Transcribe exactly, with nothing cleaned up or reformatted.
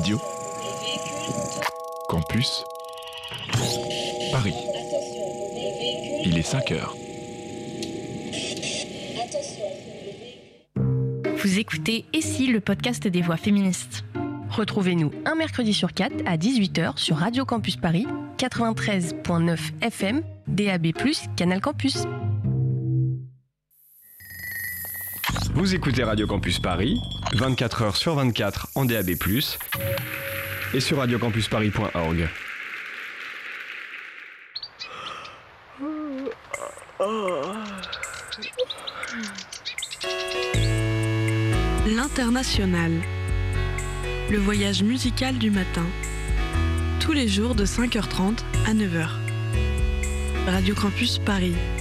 Radio Campus Paris. Il est cinq heures. Vous écoutez Et si, le podcast des voix féministes. Retrouvez-nous un mercredi sur quatre à dix-huit heures sur Radio Campus Paris, quatre-vingt-treize virgule neuf F M, D A B plus, Canal Campus. Vous écoutez Radio Campus Paris, vingt-quatre heures sur vingt-quatre en D A B plus, et sur radio campus paris point org. L'International, le voyage musical du matin, tous les jours de cinq heures trente à neuf heures. Radio Campus Paris.